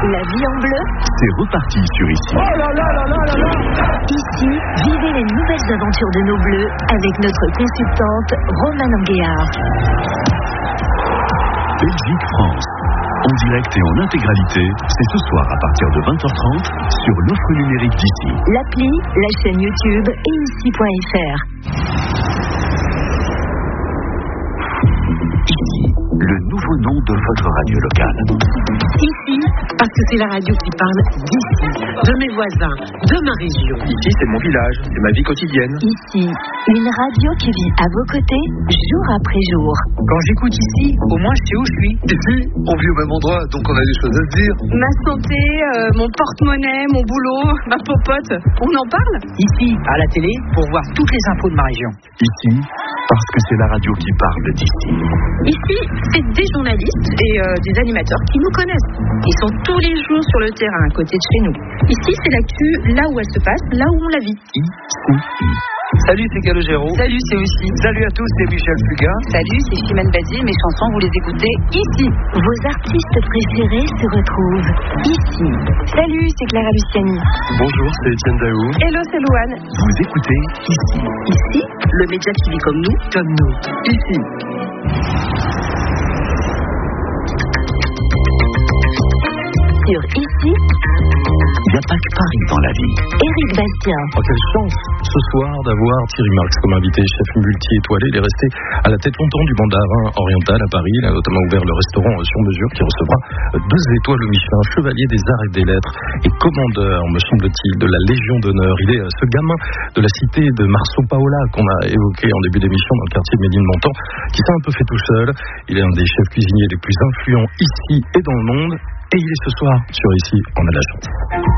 La vie en bleu, c'est reparti sur Ici. Oh là là là là là là. Ici, vivez les nouvelles aventures de nos bleus avec notre consultante Romane Anguéard. Belgique-France. En direct et en intégralité, c'est ce soir à partir de 20h30 sur l'offre numérique d'Ici. L'appli, la chaîne YouTube et ici.fr. Ici, le nouveau nom de votre radio locale. Ici, parce que c'est la radio qui parle d'ici, de mes voisins, de ma région. Ici, c'est mon village, c'est ma vie quotidienne. Ici, une radio qui vit à vos côtés, jour après jour. Quand j'écoute ici, au moins je sais où je suis. Ici, on vit au même endroit, donc on a des choses à se dire. Ma santé, mon porte-monnaie, mon boulot, ma popote, on en parle ? Ici, à la télé, pour voir toutes les infos de ma région. Ici, parce que c'est la radio qui parle d'ici. Ici, c'est des journalistes et des animateurs qui nous connaissent. Ils sont tous les jours sur le terrain, à côté de chez nous. Ici, c'est l'actu, là où elle se passe, là où on la vit. Salut, c'est Calogero. Salut, c'est aussi. Salut à tous, c'est Michel Fugain. Salut, c'est Chimène Badi. Mes chansons, vous les écoutez ici. Vos artistes préférés se retrouvent ici. Salut, c'est Clara Luciani. Bonjour, c'est Etienne Daou. Hello, c'est Louane. Vous écoutez Ici. Ici, Le média qui vit comme nous. Ici. sur Ici, Il n'y a pas que Paris dans la vie. Éric Bastien. Oh, quelle chance ce soir d'avoir Thierry Marx comme invité, chef multi-étoilé. Il est resté à la tête longtemps du mandarin oriental à Paris. Il a notamment ouvert le restaurant sur mesure qui recevra 2 étoiles au Michelin, chevalier des arts et des lettres et commandeur, me semble-t-il, de la Légion d'honneur. Il est ce gamin de la cité de Marceau Paola qu'on a évoqué en début d'émission dans le quartier de Médine-Montant, qui s'est un peu fait tout seul. Il est un des chefs cuisiniers les plus influents ici et dans le monde. Et il est ce soir sur Ici, on a de la chance.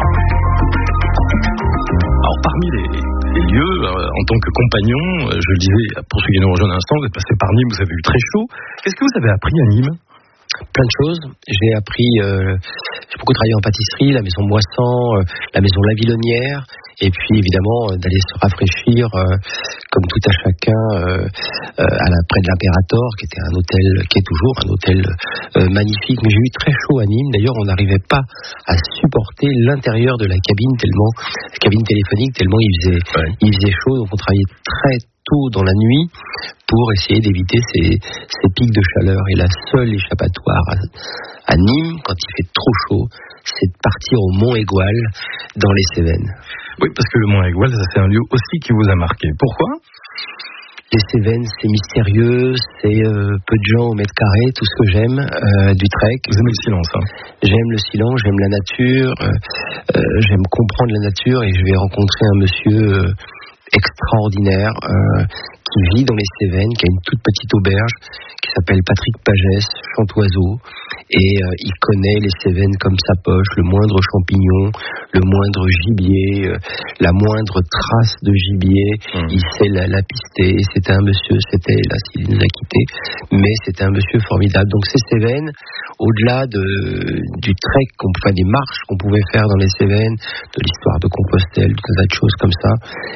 Alors parmi les lieux, en tant que compagnon, je le disais pour ceux qui nous rejoignent un instant, vous êtes passé par Nîmes, vous avez eu très chaud. Qu'est-ce que vous avez appris à Nîmes ? Plein de choses. J'ai appris, j'ai beaucoup travaillé en pâtisserie, la maison Moissan, la maison La Villonnière, et puis évidemment d'aller se rafraîchir, comme tout à chacun, près de l'Impérator, qui était un hôtel, qui est toujours un hôtel magnifique. Mais j'ai eu très chaud à Nîmes. D'ailleurs, on n'arrivait pas à supporter l'intérieur de la cabine téléphonique, tellement il faisait chaud. Donc on travaillait très tôt dans la nuit pour essayer d'éviter ces pics de chaleur. Et la seule échappatoire à Nîmes, quand il fait trop chaud, c'est de partir au Mont Aigual dans les Cévennes. Oui, parce que le Mont Aigual, ça c'est un lieu aussi qui vous a marqué. Pourquoi ? Les Cévennes, c'est mystérieux, c'est peu de gens au mètre carré, tout ce que j'aime du trek. Vous aimez le silence, hein ? J'aime le silence, j'aime la nature, j'aime comprendre la nature, et je vais rencontrer un monsieur extraordinaire qui vit dans les Cévennes, qui a une toute petite auberge, qui s'appelle Patrick Pagès, Chantoiseau, et il connaît les Cévennes comme sa poche, le moindre champignon, le moindre gibier, la moindre trace de gibier, il sait la pister. C'était un monsieur, hélas, il nous a quittés, mais c'était un monsieur formidable. Donc ces Cévennes, au-delà du trek, des marches qu'on pouvait faire dans les Cévennes, de l'histoire de Compostelle, tout un tas de choses comme ça,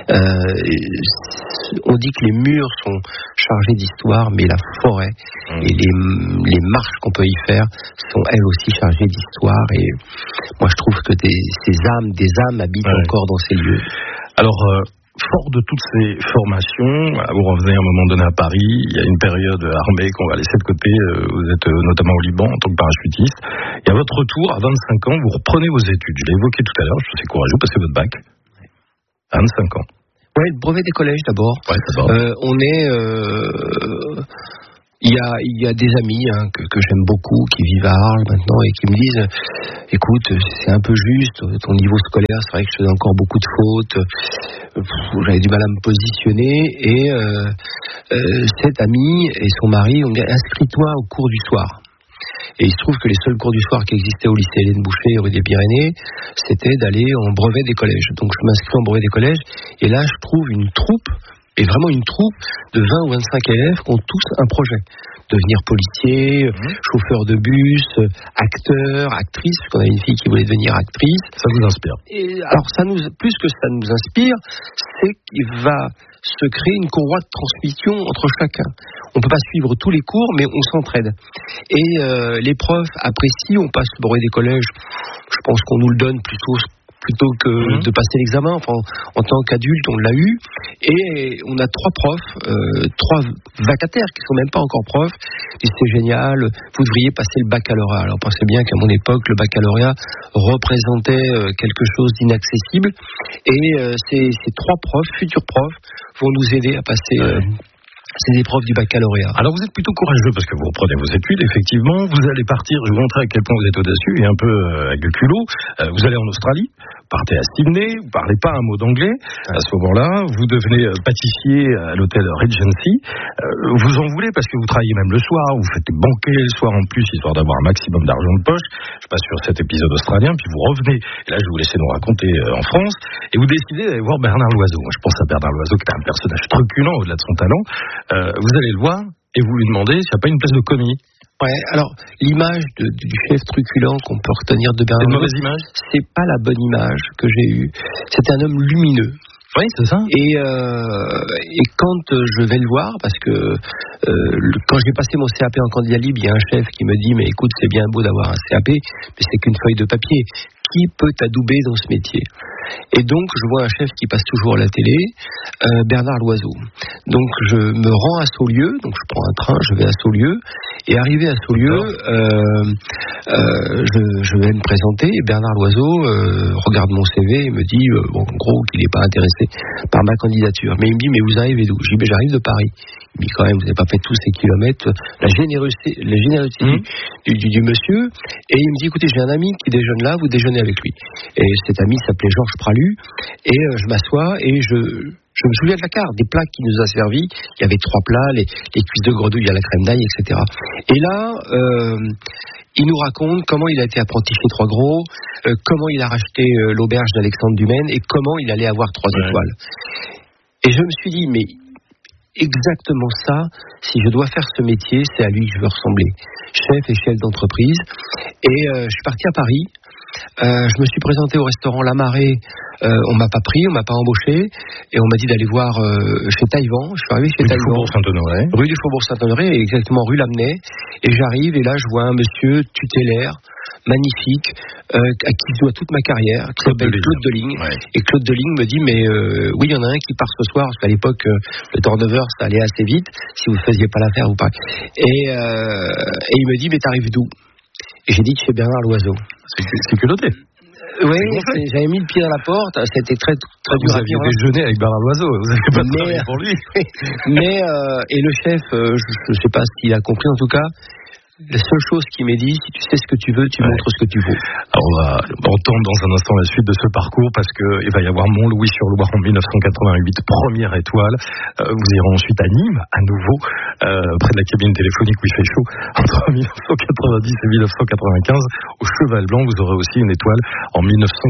on dit que les murs sont chargés d'histoire, mais la forêt et les marches qu'on peut y faire sont elles aussi chargées d'histoire. Et moi je trouve que des âmes habitent encore dans ces lieux. Alors, fort de toutes ces formations, vous revenez à un moment donné à Paris, il y a une période armée qu'on va laisser de côté, vous êtes notamment au Liban en tant que parachutiste, et à votre retour, à 25 ans, vous reprenez vos études. Je l'ai évoqué tout à l'heure, je suis courageux, passez votre bac. 25 ans. Ouais, le brevet des collèges d'abord. Ouais, d'abord. Il y a des amis que j'aime beaucoup qui vivent à Arles maintenant et qui me disent écoute, c'est un peu juste, ton niveau scolaire, c'est vrai que je faisais encore beaucoup de fautes, j'avais du mal à me positionner, et cet ami et son mari ont dit inscris-toi au cours du soir. Et il se trouve que les seuls cours du soir qui existaient au lycée Hélène Boucher, rue des Pyrénées, c'était d'aller en brevet des collèges. Donc je m'inscris en brevet des collèges, et là je trouve une troupe, et vraiment une troupe de 20 ou 25 élèves qui ont tous un projet. Devenir policier, chauffeur de bus, acteur, actrice, parce qu'on a une fille qui voulait devenir actrice. Ça vous inspire ? Et alors plus que ça nous inspire, c'est qu'il va se créer une courroie de transmission entre chacun. On ne peut pas suivre tous les cours, mais on s'entraide. Et les profs apprécient, on passe le brevet des collèges, pense qu'on nous le donne plutôt que de passer l'examen. Enfin, en tant qu'adulte, on l'a eu. Et on a 3 profs, 3 vacataires qui sont même pas encore profs. Et c'est génial, vous devriez passer le baccalauréat. Alors pensez bien qu'à mon époque, le baccalauréat représentait quelque chose d'inaccessible. Et ces 3 profs, futurs profs, vont nous aider à passer ces épreuves du baccalauréat. Alors vous êtes plutôt courageux parce que vous reprenez vos études, effectivement. Vous allez partir, je vais vous montrer à quel point vous êtes audacieux et un peu avec le culot. Vous allez en Australie, partez à Sydney, vous parlez pas un mot d'anglais. À ce moment-là, vous devenez pâtissier à l'hôtel Regency. Vous en voulez parce que vous travaillez même le soir, vous faites banquer le soir en plus, histoire d'avoir un maximum d'argent de poche. Je passe sur cet épisode australien, puis vous revenez. Et là, je vais vous laisser nous raconter en France. Et vous décidez d'aller voir Bernard Loiseau. Moi, je pense à Bernard Loiseau qui est un personnage truculent au-delà de son talent. Vous allez le voir et vous lui demandez s'il n'y a pas une place de commis. Ouais, alors l'image du chef truculent qu'on peut retenir de Bernard Loiseau, c'est une mauvaise image. C'est pas la bonne image que j'ai eue. C'était un homme lumineux. Oui, c'est ça. Et quand je vais le voir, parce que quand j'ai passé mon CAP en candidat libre, il y a un chef qui me dit mais écoute, c'est bien beau d'avoir un CAP, mais c'est qu'une feuille de papier. Qui peut t'adouber dans ce métier? Et donc je vois un chef qui passe toujours à la télé, Bernard Loiseau. Donc je me rends à Saulieu, donc je prends un train, je vais à Saulieu, et arrivé à Saulieu, je vais me présenter, et Bernard Loiseau regarde mon CV et me dit en gros qu'il n'est pas intéressé par ma candidature. Mais il me dit mais vous arrivez d'où? Je dis mais j'arrive de Paris. Il me dit quand même vous n'avez pas fait tous ces kilomètres. La générosité du monsieur. Et il me dit écoutez, j'ai un ami qui déjeune là, vous déjeunez avec lui. Et cet ami s'appelait Georges Pralu. Et je m'assois et je me souviens de la carte, des plats qu'il nous a servis. Il y avait 3 plats, les cuisses de grenouille à la crème d'ail, etc. Et là, il nous raconte comment il a été apprenti chez Trois Gros, comment il a racheté l'auberge d'Alexandre Dumaine et comment il allait avoir 3 étoiles. Et je me suis dit, mais exactement ça, si je dois faire ce métier, c'est à lui que je veux ressembler. Chef et chef d'entreprise. Et je suis parti à Paris. Je me suis présenté au restaurant La Marée. On m'a pas pris, on m'a pas embauché, et on m'a dit d'aller voir chez Taïwan. Je suis arrivé chez Taïwan, Faubourg Saint-Honoré. Rue du Faubourg Saint-Honoré, exactement rue Lamennais. Et j'arrive et là je vois un monsieur tutélaire, magnifique, à qui je dois toute ma carrière, qui s'appelle Claude Deligne. Ouais. Et Claude Deligne me dit mais oui, il y en a un qui part ce soir, parce qu'à l'époque le turnover ça allait assez vite. Si vous ne faisiez pas l'affaire ou pas. Et il me dit mais t'arrives d'où? Et j'ai dit que chez Bernard Loiseau. C'est culotté. Oui, j'avais mis le pied dans la porte, c'était très dur. Vous aviez déjeuné avec Bernard Loiseau, vous n'avez pas travaillé pour lui. Mais et le chef, je ne sais pas s'il a compris en tout cas. La seule chose qui m'est dit, si tu sais ce que tu veux, tu montres ce que tu vaux. Alors on va entendre dans un instant la suite de ce parcours parce qu'il va y avoir Mont-Louis-sur-Loire en 1988, première étoile. Vous irez ensuite à Nîmes, à nouveau, près de la cabine téléphonique où il fait chaud, entre 1990 et 1995. Au Cheval Blanc, vous aurez aussi une étoile en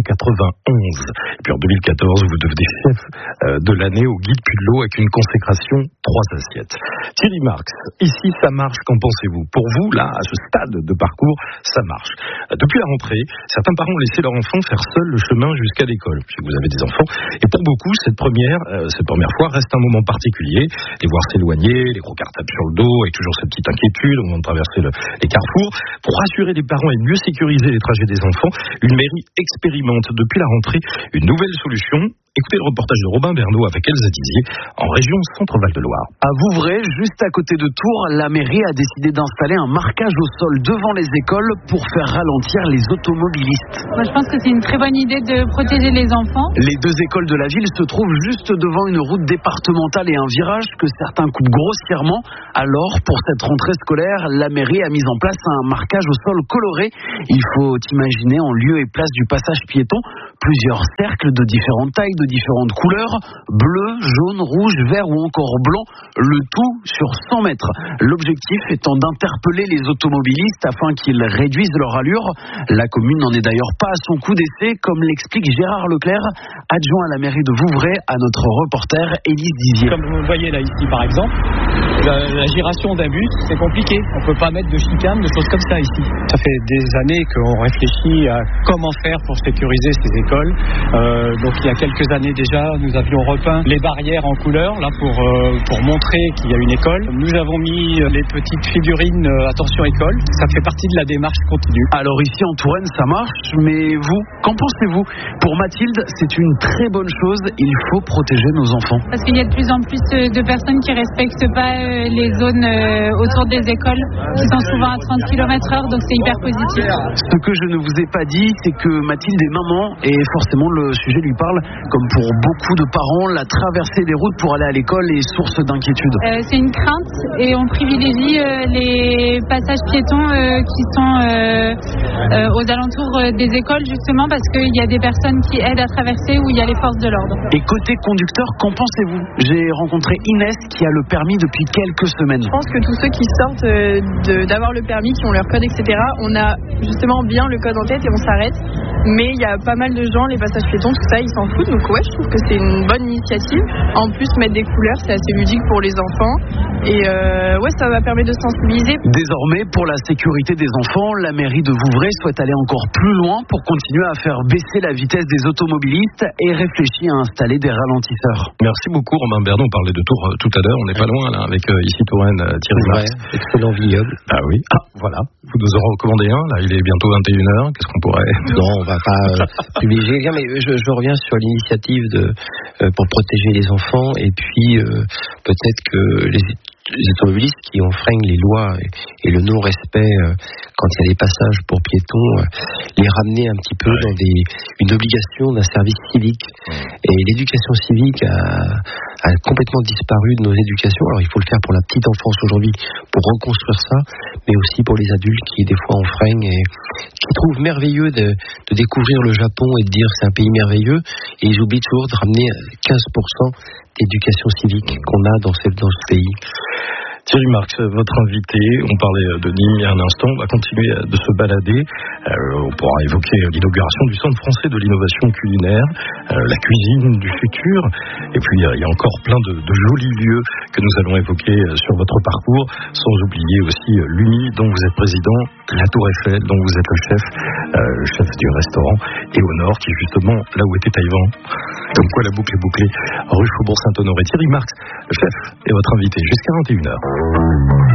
1991. Et puis en 2014, vous devenez chef de l'année au Guide Puy-de-Dôme avec une consécration 3 assiettes. Thierry Marx, ici ça marche, qu'en pensez-vous? Pour vous, là, à ce stade de parcours, ça marche. Depuis la rentrée, certains parents ont laissé leur enfant faire seul le chemin jusqu'à l'école. Si vous avez des enfants. Et pour beaucoup, cette première fois reste un moment particulier. Les voir s'éloigner, les gros cartables sur le dos, avec toujours cette petite inquiétude au moment de traverser les carrefours. Pour rassurer les parents et mieux sécuriser les trajets des enfants, une mairie expérimente depuis la rentrée une nouvelle solution. Écoutez le reportage de Robin Bernot avec Elsa Dizier en région Centre-Val de Loire. À Vouvray, juste à côté de Tours, la mairie a décidé d'installer un marquage au sol devant les écoles pour faire ralentir les automobilistes. Moi, je pense que c'est une très bonne idée de protéger les enfants. Les 2 écoles de la ville se trouvent juste devant une route départementale et un virage que certains coupent grossièrement. Alors, pour cette rentrée scolaire, la mairie a mis en place un marquage au sol coloré. Il faut imaginer en lieu et place du passage piéton plusieurs cercles de différentes tailles, de différentes couleurs, bleu, jaune, rouge, vert ou encore blanc, le tout sur 100 mètres. L'objectif étant d'interpeller les automobilistes afin qu'ils réduisent leur allure. La commune n'en est d'ailleurs pas à son coup d'essai, comme l'explique Gérard Leclerc, adjoint à la mairie de Vouvray, à notre reporter Élise Dizier. Comme vous le voyez là ici par exemple, la giration d'un bus, c'est compliqué. On ne peut pas mettre de chicane, de choses comme ça ici. Ça fait des années qu'on réfléchit à comment faire pour sécuriser ces écoles. Donc il y a quelques années déjà, nous avions repeint les barrières en couleur là pour montrer qu'il y a une école. Nous avons mis les petites figurines attention école. Ça fait partie de la démarche continue. Alors ici en Touraine ça marche, mais vous, qu'en pensez-vous? Pour Mathilde, c'est une très bonne chose, il faut protéger nos enfants. Parce qu'il y a de plus en plus de personnes qui respectent pas les zones autour des écoles, qui sont souvent à 30 km/h, donc c'est hyper positif. Ce que je ne vous ai pas dit, c'est que Mathilde est maman et forcément le sujet lui parle. Comme pour beaucoup de parents, la traversée des routes pour aller à l'école est source d'inquiétude. C'est une crainte et on privilégie les passages piétons qui sont aux alentours des écoles, justement parce qu'il y a des personnes qui aident à traverser où il y a les forces de l'ordre. Et côté conducteur, qu'en pensez-vous? J'ai rencontré Inès qui a le permis depuis quelques semaines. Je pense que tous ceux qui sortent d'avoir le permis, qui ont leur code, etc., on a justement bien le code en tête et on s'arrête. Mais il y a pas mal de gens, les passages piétons, tout ça, ils s'en foutent. Donc ouais, je trouve que c'est une bonne initiative. En plus, mettre des couleurs, c'est assez ludique pour les enfants. Et ouais, ça va permettre de sensibiliser. Désormais, pour la sécurité des enfants, la mairie de Vouvray souhaite aller encore plus loin pour continuer à faire baisser la vitesse des automobilistes et réfléchit à installer des ralentisseurs. Merci beaucoup Romain Berdon, on parlait de Tours tout à l'heure, on n'est pas loin là avec ici Touraine, Thierry Marx. Excellent vignoble. Ah oui, voilà, vous nous en recommandez un, là il est bientôt 21h, qu'est-ce qu'on pourrait... Non, on va pas privilégier, mais je reviens sur l'initiative pour protéger les enfants et puis peut-être que les automobilistes qui enfreignent les lois et le non-respect quand il y a des passages pour piétons, les ramener un petit peu dans une obligation d'un service civique. Et l'éducation civique a complètement disparu de nos éducations. Alors il faut le faire pour la petite enfance aujourd'hui, pour reconstruire ça, mais aussi pour les adultes qui des fois enfreignent et qui trouvent merveilleux de découvrir le Japon et de dire que c'est un pays merveilleux, et ils oublient toujours de ramener 15% d'éducation civique qu'on a dans ce pays. Thierry Marx, votre invité, on parlait de Nîmes il y a un instant, on va continuer de se balader, on pourra évoquer l'inauguration du Centre français de l'innovation culinaire, la cuisine du futur, et puis il y a encore plein de jolis lieux que nous allons évoquer sur votre parcours, sans oublier aussi l'UNI dont vous êtes président, la Tour Eiffel dont vous êtes le chef du restaurant, et au nord qui est justement là où était Taïwan. Comme quoi la boucle est bouclée, rue Faubourg Saint-Honoré. Thierry Marx, le chef, est votre invité jusqu'à 21h.